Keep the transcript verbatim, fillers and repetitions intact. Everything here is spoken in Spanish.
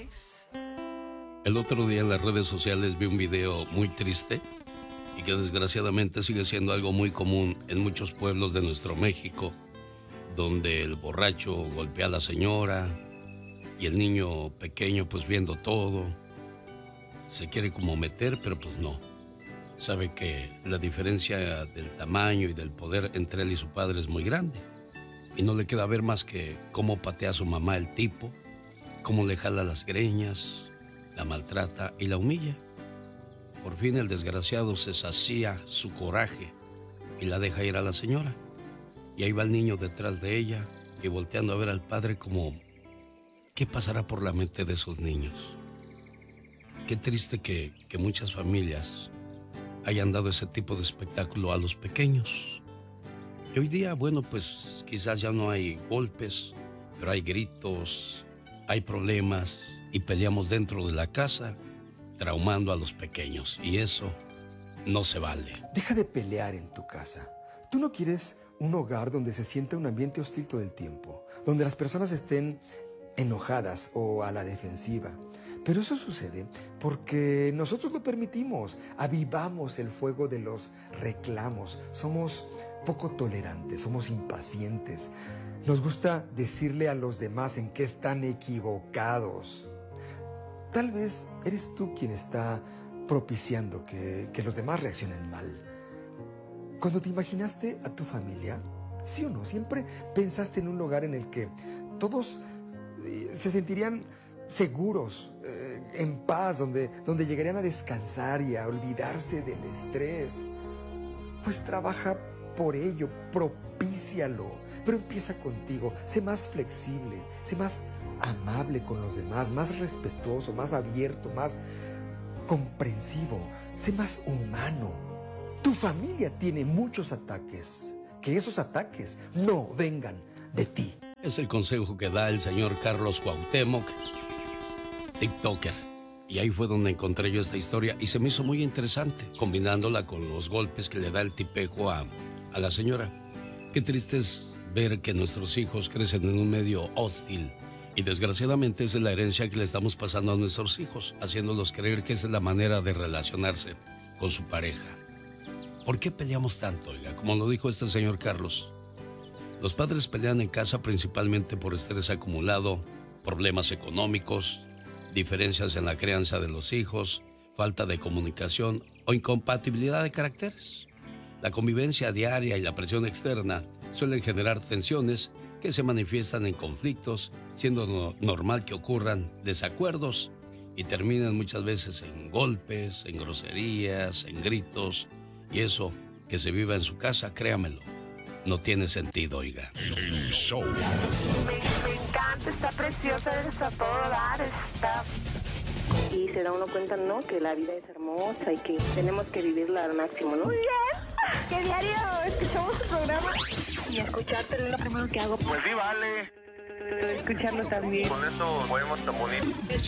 El otro día en las redes sociales vi un video muy triste y que desgraciadamente sigue siendo algo muy común en muchos pueblos de nuestro México, donde el borracho golpea a la señora y el niño pequeño, pues viendo todo, se quiere como meter, pero pues no. Sabe que la diferencia del tamaño y del poder entre él y su padre es muy grande. Y no le queda ver más que cómo patea a su mamá el tipo, cómo le jala las greñas, la maltrata y la humilla. Por fin el desgraciado se sacía su coraje y la deja ir a la señora. Y ahí va el niño detrás de ella y volteando a ver al padre como, ¿qué pasará por la mente de esos niños? Qué triste que, que muchas familias hayan dado ese tipo de espectáculo a los pequeños. Y hoy día, bueno, pues quizás ya no hay golpes, pero hay gritos, hay problemas y peleamos dentro de la casa, traumando a los pequeños. Y eso no se vale. Deja de pelear en tu casa. Tú no quieres un hogar donde se sienta un ambiente hostil todo el tiempo, donde las personas estén enojadas o a la defensiva. Pero eso sucede porque nosotros lo permitimos, avivamos el fuego de los reclamos, somos poco tolerantes, somos impacientes. Nos gusta decirle a los demás en qué están equivocados. Tal vez eres tú quien está propiciando que, que los demás reaccionen mal. Cuando te imaginaste a tu familia, ¿sí o no? Siempre pensaste en un lugar en el que todos eh, se sentirían seguros, eh, en paz, donde, donde llegarían a descansar y a olvidarse del estrés. Pues trabaja por ello, propícialo, pero empieza contigo. Sé más flexible, sé más amable con los demás, más respetuoso, más abierto, más comprensivo, sé más humano. Tu familia tiene muchos ataques, que esos ataques no vengan de ti. Es el consejo que da el señor Carlos Cuauhtémoc, TikToker. Y ahí fue donde encontré yo esta historia y se me hizo muy interesante, combinándola con los golpes que le da el tipejo a, a la señora. Qué triste es ver que nuestros hijos crecen en un medio hostil y desgraciadamente esa es la herencia que le estamos pasando a nuestros hijos, haciéndolos creer que esa es la manera de relacionarse con su pareja. ¿Por qué peleamos tanto, oiga? Como lo dijo este señor Carlos, los padres pelean en casa principalmente por estrés acumulado, problemas económicos, diferencias en la crianza de los hijos, falta de comunicación o incompatibilidad de caracteres. La convivencia diaria y la presión externa suelen generar tensiones que se manifiestan en conflictos, siendo no- normal que ocurran desacuerdos y terminan muchas veces en golpes, en groserías, en gritos. Y eso que se viva en su casa, créamelo, no tiene sentido, oiga. El show. Me, me encanta, está preciosa, está a todo dar, está... Y se da uno cuenta, ¿no? Que la vida es hermosa y que tenemos que vivirla al máximo, ¿no? Muy bien, que diario escuchamos su programa. Y escucharte es lo primero que hago. Pues sí, vale. Escucharlo también. Con eso podemos tan bonito. El